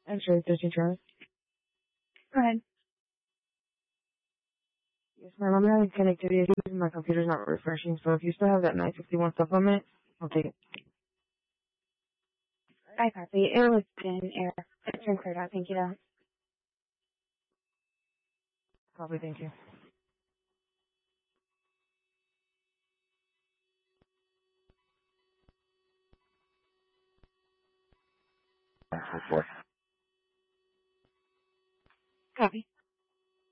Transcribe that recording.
Actually, 13 Charlie. Go ahead. Yes, ma'am. I'm having connectivity issues. My computer's not refreshing, so if you still have that 951 supplement, I'll take it. I copy. It was in air. It's been cleared out. Thank you, though. Probably, thank you. Report.